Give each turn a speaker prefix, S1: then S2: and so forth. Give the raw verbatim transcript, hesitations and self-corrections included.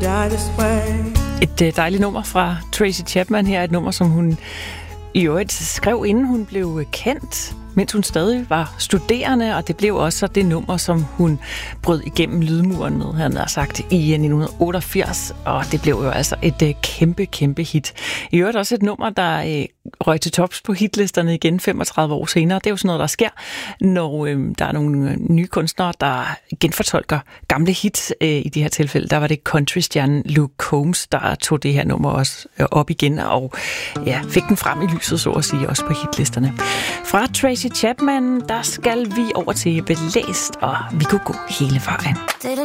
S1: die this way.
S2: Et øh, dejligt nummer fra Tracy Chapman her. Et nummer, som hun i øvrigt skrev, inden hun blev kendt, mens hun stadig var studerende, og det blev også det nummer, som hun brød igennem lydmuren med, han har sagt, i nitten otteogfirs, og det blev jo altså et uh, kæmpe, kæmpe hit. I øvrigt også et nummer, der uh, røg til tops på hitlisterne igen femogtredive år senere. Det er jo sådan noget, der sker, når uh, der er nogle nye kunstnere, der genfortolker gamle hits. Uh, I de her tilfælde, der var det countrystjernen Luke Combs, der tog det her nummer også uh, op igen, og ja, fik den frem i lyset, så at sige, også på hitlisterne. Fra Tracy Chapman, der skal vi over til Belæst, og vi kunne gå hele vejen.